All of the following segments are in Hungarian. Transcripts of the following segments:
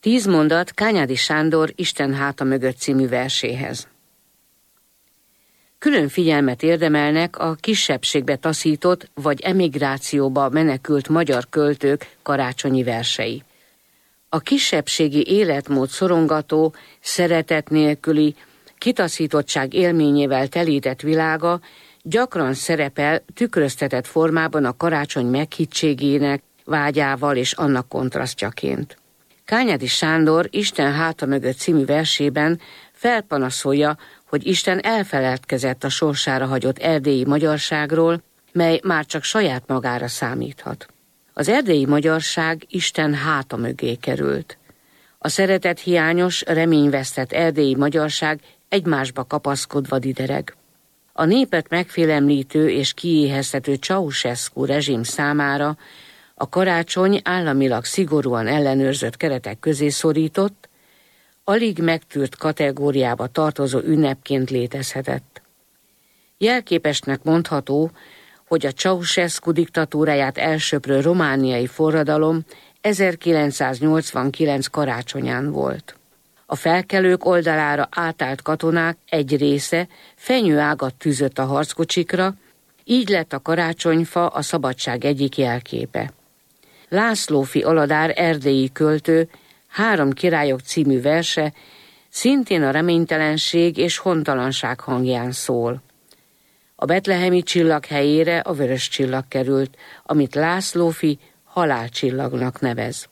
10 mondat Kányádi Sándor Isten háta mögött című verséhez. Külön figyelmet érdemelnek a kisebbségbe taszított vagy emigrációba menekült magyar költők karácsonyi versei. A kisebbségi életmód szorongató, szeretet nélküli, kitaszítottság élményével telített világa gyakran szerepel tükröztetett formában a karácsony meghittségének, vágyával és annak kontrasztjaként. Kányádi Sándor Isten háta mögött című versében felpanaszolja, hogy Isten elfeledkezett a sorsára hagyott erdélyi magyarságról, mely már csak saját magára számíthat. Az erdélyi magyarság Isten háta mögé került. A szeretet hiányos, reményvesztett erdélyi magyarság egymásba kapaszkodva didereg. A népet megfélemlítő és kiéheztető Ceausescu rezsim számára a karácsony államilag szigorúan ellenőrzött keretek közé szorított, alig megtűrt kategóriába tartozó ünnepként létezhetett. Jelképesnek mondható, hogy a Ceausescu diktatúráját elsöprő romániai forradalom 1989 karácsonyán volt. A felkelők oldalára átállt katonák egy része fenyőágat tűzött a harckocsikra, így lett a karácsonyfa a szabadság egyik jelképe. Lászlófi Aladár erdélyi költő 3 királyok című verse szintén a reménytelenség és hontalanság hangján szól. A betlehemi csillag helyére a vörös csillag került, amit Lászlófi halálcsillagnak nevez.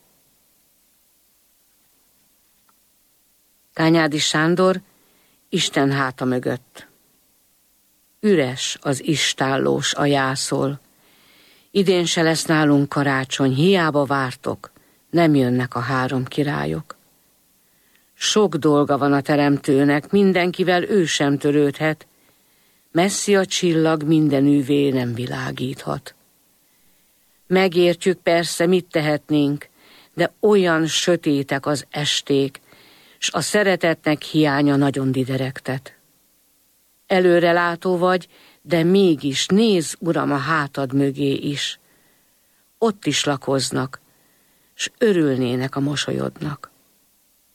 Kányádi Sándor Isten háta mögött. Üres az istállós a jászol. Idén se lesz nálunk karácsony, hiába vártok, nem jönnek a 3 királyok. Sok dolga van a teremtőnek, mindenkivel ő sem törődhet, messzi a csillag, mindenüvé nem világíthat. Megértjük persze, mit tehetnénk, de olyan sötétek az esték, s a szeretetnek hiánya nagyon dideregtet. Előrelátó vagy, de mégis nézz, Uram, a hátad mögé is. Ott is lakoznak, s örülnének a mosolyodnak.